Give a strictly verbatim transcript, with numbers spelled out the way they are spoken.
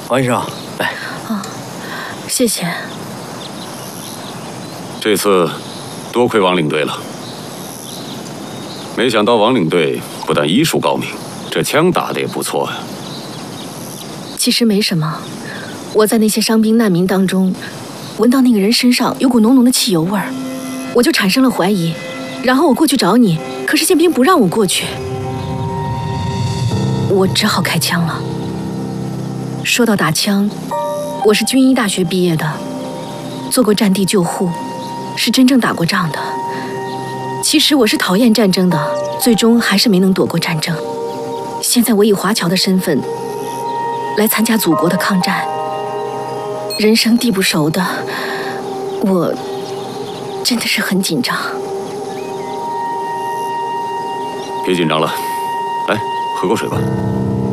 王医生，来。 啊，谢谢。 这次多亏王领队了。没想到王领队不但医术高明，这枪打得也不错呀。 其实没什么，我在那些伤兵难民当中，闻到那个人身上有股浓浓的汽油味儿，我就产生了怀疑。然后我过去找你，可是宪兵不让我过去，我只好开枪了。说到打枪，我是军医大学毕业的，做过战地救护，是真正打过仗的。其实我是讨厌战争的，最终还是没能躲过战争。现在我以华侨的身份来参加祖国的抗战，人生地不熟的，我真的是很紧张。 别紧张了，来喝口水吧。